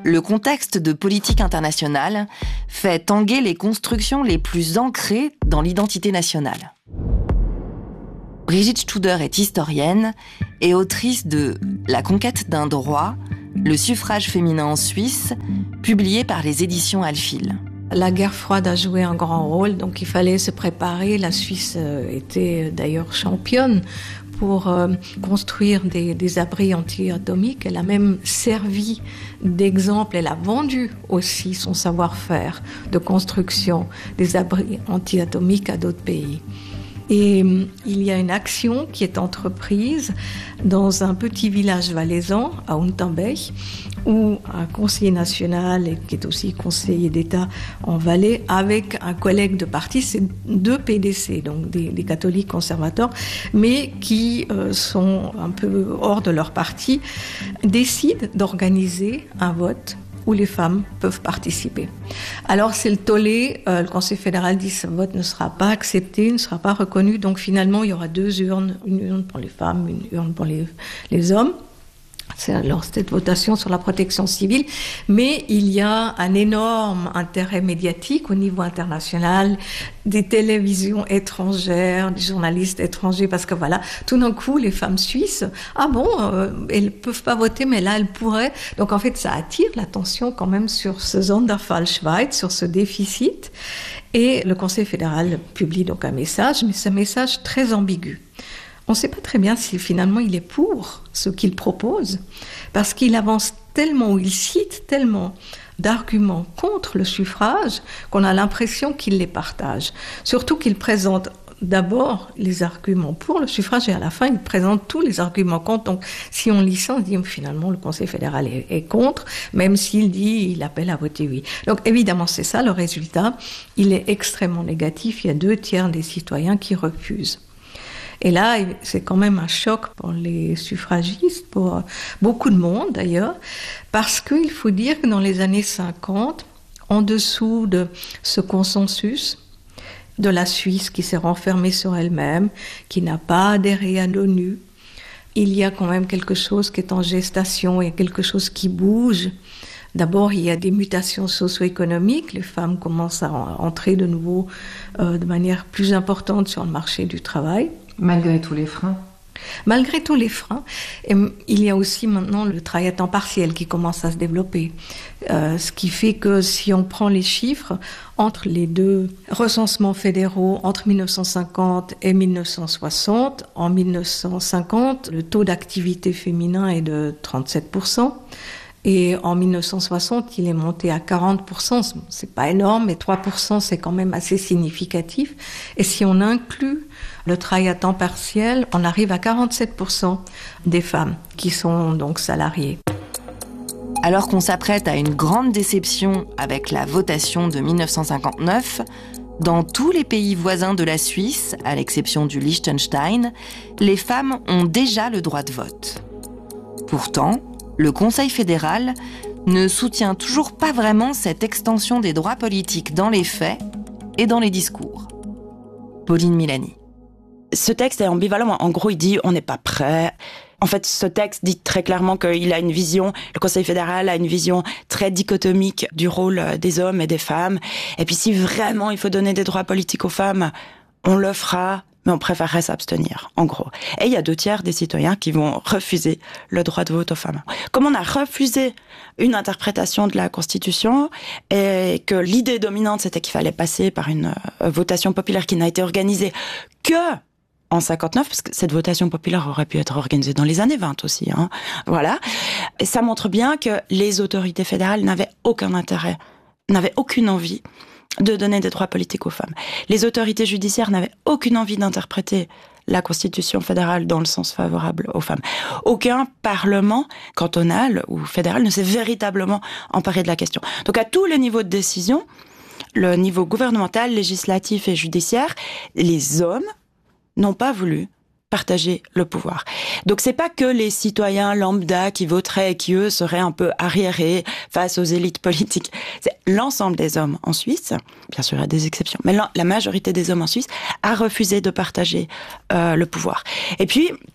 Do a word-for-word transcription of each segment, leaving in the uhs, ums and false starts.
le contexte de politique internationale fait tanguer les constructions les plus ancrées dans l'identité nationale. Brigitte Studer est historienne et autrice de « La conquête d'un droit, le suffrage féminin en Suisse », publié par les éditions Alphil. La guerre froide a joué un grand rôle, donc il fallait se préparer. La Suisse était d'ailleurs championne pour euh, construire des, des abris anti-atomiques. Elle a même servi d'exemple, elle a vendu aussi son savoir-faire de construction des abris anti-atomiques à d'autres pays. Et euh, il y a une action qui est entreprise dans un petit village valaisan, à Unterbech, où un conseiller national, et qui est aussi conseiller d'État en Valais, avec un collègue de parti, c'est deux P D C, donc des, des catholiques conservateurs, mais qui euh, sont un peu hors de leur parti, décident d'organiser un vote où les femmes peuvent participer. Alors c'est le tollé, euh, le Conseil fédéral dit que ce vote ne sera pas accepté, ne sera pas reconnu, donc finalement il y aura deux urnes, une urne pour les femmes, une urne pour les, les hommes. C'est alors cette votation sur la protection civile, mais il y a un énorme intérêt médiatique au niveau international, des télévisions étrangères, des journalistes étrangers, parce que voilà, tout d'un coup, les femmes suisses, ah bon, euh, elles peuvent pas voter, mais là, elles pourraient. Donc en fait, ça attire l'attention quand même sur ce Sonderfall Schweiz, sur ce déficit. Et le Conseil fédéral publie donc un message, mais ce message très ambigu. On ne sait pas très bien si finalement il est pour ce qu'il propose, parce qu'il avance tellement, ou il cite tellement d'arguments contre le suffrage qu'on a l'impression qu'il les partage. Surtout qu'il présente d'abord les arguments pour le suffrage et à la fin il présente tous les arguments contre. Donc si on lit ça, on se dit finalement le Conseil fédéral est, est contre, même s'il dit il appelle à voter oui. Donc évidemment c'est ça le résultat. Il est extrêmement négatif. Il y a deux tiers des citoyens qui refusent. Et là, c'est quand même un choc pour les suffragistes, pour beaucoup de monde d'ailleurs, parce qu'il faut dire que dans les années cinquante, en dessous de ce consensus de la Suisse qui s'est renfermée sur elle-même, qui n'a pas adhéré à l'ONU, il y a quand même quelque chose qui est en gestation, il y a quelque chose qui bouge. D'abord, il y a des mutations socio-économiques. Les femmes commencent à entrer de nouveau euh, de manière plus importante sur le marché du travail. Malgré tous les freins. Malgré tous les freins. Et il y a aussi maintenant le travail à temps partiel qui commence à se développer. Euh, ce qui fait que si on prend les chiffres, entre les deux recensements fédéraux, entre dix-neuf cent cinquante et dix-neuf cent soixante, en dix-neuf cent cinquante, le taux d'activité féminin est de trente-sept pour cent. Et en dix-neuf cent soixante, il est monté à quarante pour cent. C'est pas énorme, mais trois pour cent, c'est quand même assez significatif. Et si on inclut le travail à temps partiel, on arrive à quarante-sept pour cent des femmes qui sont donc salariées. Alors qu'on s'apprête à une grande déception avec la votation de dix-neuf cent cinquante-neuf, dans tous les pays voisins de la Suisse, à l'exception du Liechtenstein, les femmes ont déjà le droit de vote. Pourtant, le Conseil fédéral ne soutient toujours pas vraiment cette extension des droits politiques dans les faits et dans les discours. Pauline Milani. Ce texte est ambivalent. En gros, il dit on n'est pas prêt. En fait, ce texte dit très clairement qu'il a une vision, le Conseil fédéral a une vision très dichotomique du rôle des hommes et des femmes. Et puis si vraiment il faut donner des droits politiques aux femmes, on le fera, mais on préférerait s'abstenir, en gros. Et il y a deux tiers des citoyens qui vont refuser le droit de vote aux femmes. Comme on a refusé une interprétation de la Constitution et que l'idée dominante, c'était qu'il fallait passer par une votation populaire qui n'a été organisée que en cinquante-neuf, parce que cette votation populaire aurait pu être organisée dans les années vingt aussi, hein. Voilà. Et ça montre bien que les autorités fédérales n'avaient aucun intérêt, n'avaient aucune envie de donner des droits politiques aux femmes. Les autorités judiciaires n'avaient aucune envie d'interpréter la Constitution fédérale dans le sens favorable aux femmes. Aucun parlement cantonal ou fédéral ne s'est véritablement emparé de la question. Donc à tous les niveaux de décision, le niveau gouvernemental, législatif et judiciaire, les hommes n'ont pas voulu partager le pouvoir. Donc c'est pas que les citoyens lambda qui voteraient et qui eux seraient un peu arriérés face aux élites politiques. C'est l'ensemble des hommes en Suisse, bien sûr il y a des exceptions, mais la majorité des hommes en Suisse a refusé de partager euh, le pouvoir. Et puis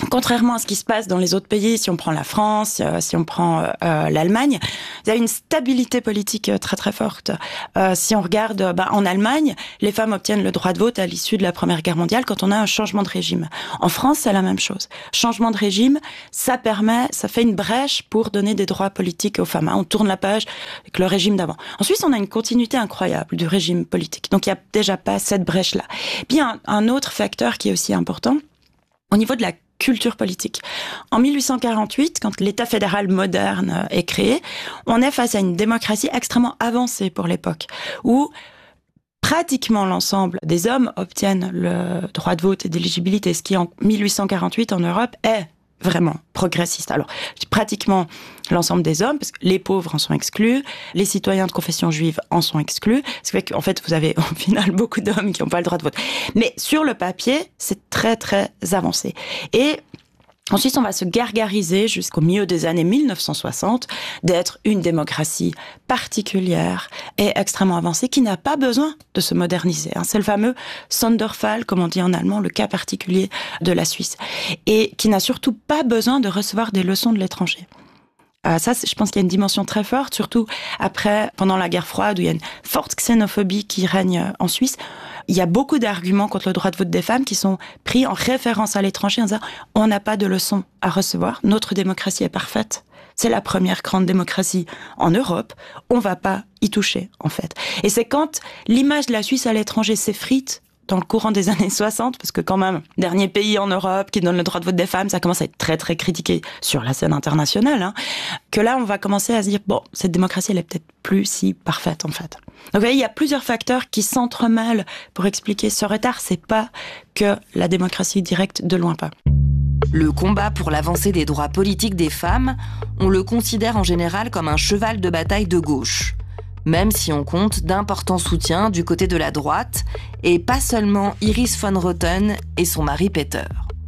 Contrairement à ce qui se passe dans les autres pays, si on prend la France, euh, si on prend euh, l'Allemagne, il y a une stabilité politique très très forte. Euh, si on regarde, bah, en Allemagne, les femmes obtiennent le droit de vote à l'issue de la Première Guerre mondiale quand on a un changement de régime. En France, c'est la même chose. Changement de régime, ça permet, ça fait une brèche pour donner des droits politiques aux femmes. On tourne la page avec le régime d'avant. En Suisse, on a une continuité incroyable du régime politique. Donc il n'y a déjà pas cette brèche-là. Bien, un autre facteur qui est aussi important, au niveau de la culture politique. En mille huit cent quarante-huit, quand l'État fédéral moderne est créé, on est face à une démocratie extrêmement avancée pour l'époque, où pratiquement l'ensemble des hommes obtiennent le droit de vote et d'éligibilité, ce qui en mille huit cent quarante-huit en Europe est vraiment progressiste. Alors, pratiquement l'ensemble des hommes, parce que les pauvres en sont exclus, les citoyens de confession juive en sont exclus, ce qui fait qu'en fait, vous avez au final beaucoup d'hommes qui n'ont pas le droit de vote. Mais sur le papier, c'est très très avancé. Et ensuite, on va se gargariser jusqu'au milieu des années mille neuf cent soixante d'être une démocratie particulière et extrêmement avancée qui n'a pas besoin de se moderniser. C'est le fameux Sonderfall, comme on dit en allemand, le cas particulier de la Suisse, et qui n'a surtout pas besoin de recevoir des leçons de l'étranger. Euh, ça, je pense qu'il y a une dimension très forte, surtout après, pendant la guerre froide, où il y a une forte xénophobie qui règne en Suisse. Il y a beaucoup d'arguments contre le droit de vote des femmes qui sont pris en référence à l'étranger en disant « on n'a pas de leçons à recevoir, notre démocratie est parfaite, c'est la première grande démocratie en Europe, on ne va pas y toucher en fait ». Et c'est quand l'image de la Suisse à l'étranger s'effrite dans le courant des années soixante, parce que quand même, dernier pays en Europe qui donne le droit de vote des femmes, ça commence à être très très critiqué sur la scène internationale, hein, que là on va commencer à se dire, bon, cette démocratie elle est peut-être plus si parfaite en fait. Donc vous voyez, il y a plusieurs facteurs qui s'entremêlent pour expliquer ce retard, c'est pas que la démocratie directe, de loin pas. Le combat pour l'avancée des droits politiques des femmes, on le considère en général comme un cheval de bataille de gauche. Même si on compte d'importants soutiens du côté de la droite, et pas seulement Iris von Roten et son mari Peter.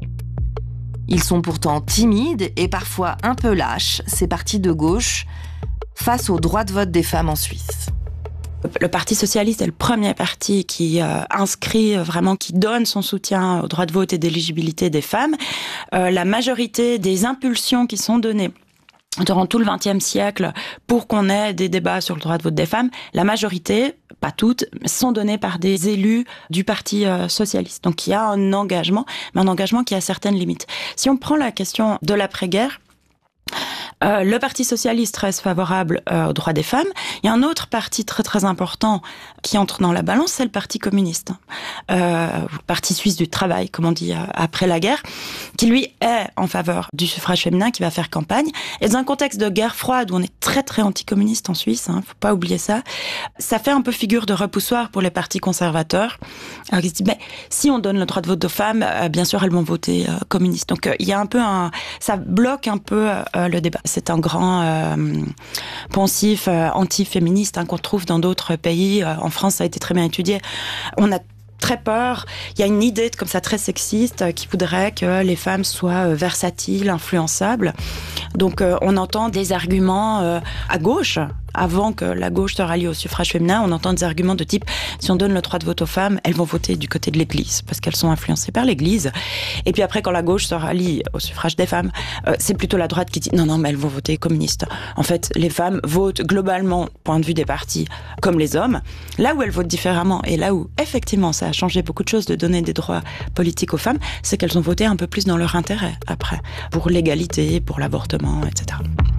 Ils sont pourtant timides et parfois un peu lâches, ces partis de gauche, face au droit de vote des femmes en Suisse. Le Parti socialiste est le premier parti qui euh, inscrit vraiment, qui donne son soutien au droit de vote et d'éligibilité des femmes. Euh, la majorité des impulsions qui sont données durant tout le vingtième siècle, pour qu'on ait des débats sur le droit de vote des femmes, la majorité, pas toutes, sont données par des élus du Parti euh, socialiste. Donc il y a un engagement, mais un engagement qui a certaines limites. Si on prend la question de l'après-guerre, Euh, le Parti socialiste reste favorable euh, aux droits des femmes. Il y a un autre parti très très important qui entre dans la balance, c'est le Parti communiste, euh, le Parti suisse du travail, comme on dit euh, après la guerre, qui lui est en faveur du suffrage féminin, qui va faire campagne. Et dans un contexte de guerre froide où on est très très anticommuniste en Suisse, hein, faut pas oublier ça, ça fait un peu figure de repoussoir pour les partis conservateurs. Alors ils se disent, ben, si on donne le droit de vote aux femmes, euh, bien sûr elles vont voter euh, communiste. Donc euh, il y a un peu un, ça bloque un peu euh, le débat. C'est un grand euh, poncif euh, anti-féministe hein, qu'on trouve dans d'autres pays. Euh, en France, ça a été très bien étudié. On a très peur. Il y a une idée comme ça très sexiste euh, qui voudrait que les femmes soient euh, versatiles, influençables. Donc, euh, on entend des arguments euh, à gauche. Avant que la gauche se rallie au suffrage féminin, on entend des arguments de type « si on donne le droit de vote aux femmes, elles vont voter du côté de l'Église, parce qu'elles sont influencées par l'Église. » Et puis après, quand la gauche se rallie au suffrage des femmes, euh, c'est plutôt la droite qui dit « non, non, mais elles vont voter communiste. » En fait, les femmes votent globalement, point de vue des partis, comme les hommes. Là où elles votent différemment, et là où, effectivement, ça a changé beaucoup de choses de donner des droits politiques aux femmes, c'est qu'elles ont voté un peu plus dans leur intérêt, après, pour l'égalité, pour l'avortement, et cetera.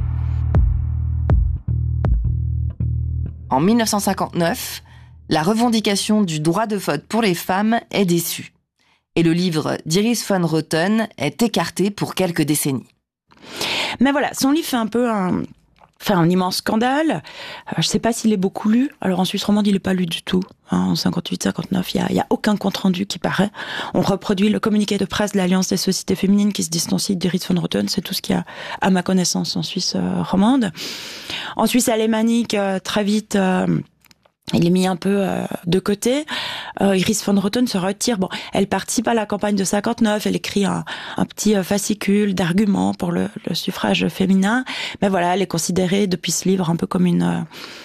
En mille neuf cent cinquante-neuf, la revendication du droit de vote pour les femmes est déçue. Et le livre d'Iris von Roten est écarté pour quelques décennies. Mais voilà, son livre fait un peu un, fait un immense scandale. Euh, je ne sais pas s'il est beaucoup lu. Alors en Suisse romande, il n'est pas lu du tout. Hein, en cinquante-huit cinquante-neuf, il n'y a, a aucun compte-rendu qui paraît. On reproduit le communiqué de presse de l'Alliance des sociétés féminines qui se distancie d'Iris von Roten. C'est tout ce qu'il y a, à ma connaissance, en Suisse euh, romande. En Suisse alémanique, euh, très vite... Euh, il est mis un peu euh, de côté. Euh, Iris von Roten se retire. Bon, elle participe à la campagne de cinquante-neuf. Elle écrit un, un petit euh, fascicule d'arguments pour le, le suffrage féminin. Mais voilà, elle est considérée depuis ce livre un peu comme une... Euh,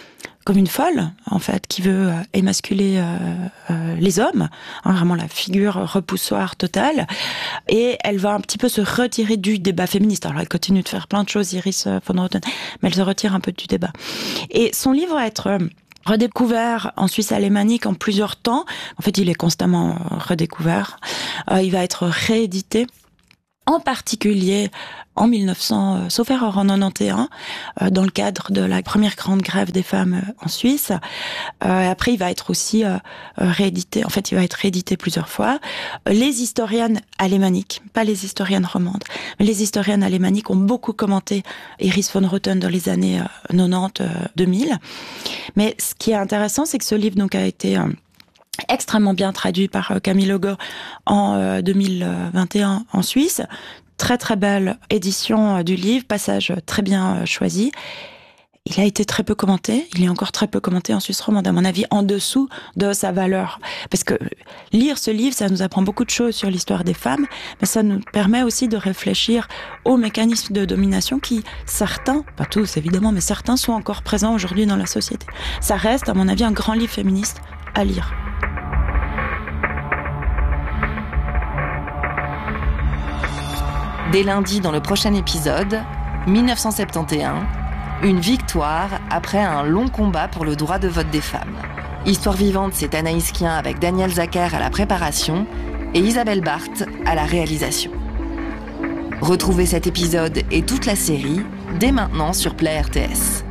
comme une folle, en fait, qui veut euh, émasculer euh, euh, les hommes, hein, vraiment la figure repoussoire totale. Et elle va un petit peu se retirer du débat féministe. Alors, elle continue de faire plein de choses, Iris von Routen, mais elle se retire un peu du débat. Et son livre va être euh, redécouvert en Suisse alémanique en plusieurs temps. En fait, il est constamment redécouvert. Euh, il va être réédité. En particulier en mille neuf cents, sauf erreur en quatre-vingt-onze, euh, dans le cadre de la première grande grève des femmes euh, en Suisse. Euh, après, il va être aussi euh, réédité. En fait, il va être réédité plusieurs fois. Les historiennes alémaniques, pas les historiennes romandes, mais les historiennes alémaniques ont beaucoup commenté Iris von Routen dans les années euh, quatre-vingt-dix, deux mille. Mais ce qui est intéressant, c'est que ce livre donc a été euh, extrêmement bien traduit par Camille Legault en deux mille vingt et un en Suisse. Très très belle édition du livre, passage très bien choisi. Il a été très peu commenté, il est encore très peu commenté en Suisse romande, à mon avis, en dessous de sa valeur. Parce que lire ce livre, ça nous apprend beaucoup de choses sur l'histoire des femmes, mais ça nous permet aussi de réfléchir aux mécanismes de domination qui, certains, pas tous évidemment, mais certains sont encore présents aujourd'hui dans la société. Ça reste, à mon avis, un grand livre féministe à lire. Dès lundi dans le prochain épisode, dix-neuf cent soixante et onze, une victoire après un long combat pour le droit de vote des femmes. Histoire vivante, c'est Anaïs Kien avec Daniel Zacher à la préparation et Isabelle Barthes à la réalisation. Retrouvez cet épisode et toute la série dès maintenant sur Play R T S.